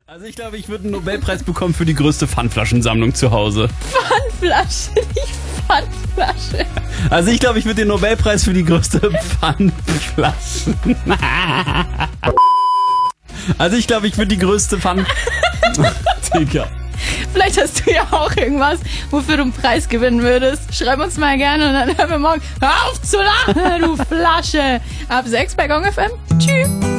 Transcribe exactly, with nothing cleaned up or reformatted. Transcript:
Also ich glaube, ich würde einen Nobelpreis bekommen für die größte Pfandflaschensammlung zu Hause. Pfandflasche, nicht Pfandflasche. Also ich glaube, ich würde den Nobelpreis für die größte Pfandflaschen... Also ich glaube, ich würde die größte Pfand... Digga. Vielleicht hast du ja auch irgendwas, wofür du einen Preis gewinnen würdest. Schreib uns mal gerne und dann hören wir morgen. Hör auf zu lachen, du Flasche. Ab sechs bei Gong F M. Tschüss.